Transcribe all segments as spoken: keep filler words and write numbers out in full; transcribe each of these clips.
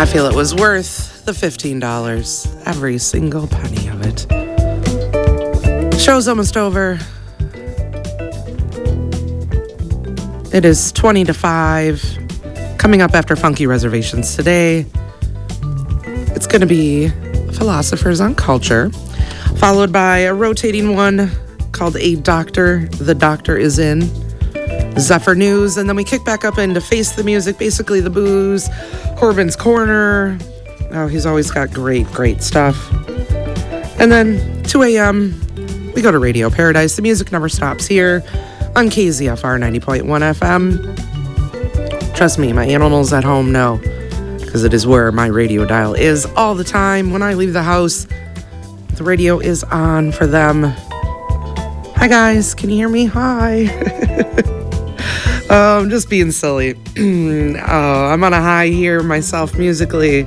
I feel it was worth the fifteen dollars, every single penny of it. Show's almost over. It is twenty to five. Coming up after Funky Reservations today, it's going to be Philosophers on Culture, followed by a rotating one called A Doctor, The Doctor Is In, Zephyr News, and then we kick back up into Face the Music, basically the booze, Corbin's Corner. Oh, he's always got great, great stuff. And then two a.m., we go to Radio Paradise. The music never stops here on K Z F R ninety point one F M. Trust me, my animals at home know, because it is where my radio dial is all the time. When I leave the house, the radio is on for them. Hi, guys. Can you hear me? Hi. oh, I'm just being silly. oh, I'm on a high here myself musically.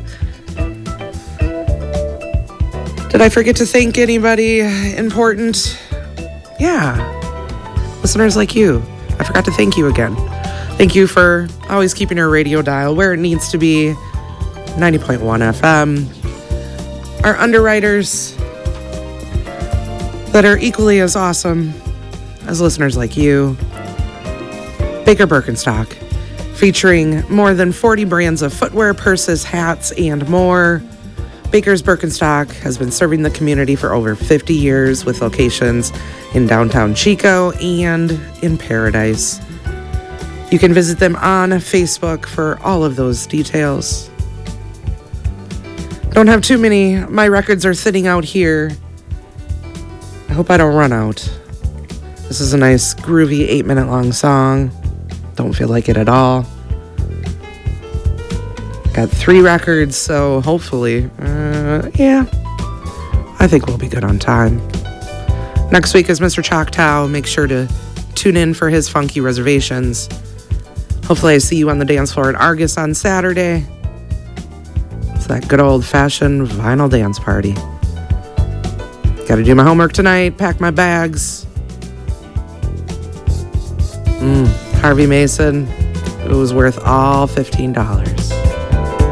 Did I forget to thank anybody important? Yeah. Listeners like you. I forgot to thank you again. Thank you for always keeping your radio dial where it needs to be, ninety point one F M. Our underwriters that are equally as awesome as listeners like you. Baker Birkenstock, featuring more than forty brands of footwear, purses, hats, and more. Baker's Birkenstock has been serving the community for over fifty years with locations in downtown Chico and in Paradise. You can visit them on Facebook for all of those details. Don't have too many. My records are thinning out here. I hope I don't run out. This is a nice, groovy, eight-minute long song. Don't feel like it at all. Got three records, so hopefully, uh, yeah, I think we'll be good on time. Next week is Mister Choctaw. Make sure to tune in for his Funky Reservations. Hopefully I see you on the dance floor at Argus on Saturday. It's that good old-fashioned vinyl dance party. Got to do my homework tonight, pack my bags. Mm, Harvey Mason, it was worth all fifteen dollars.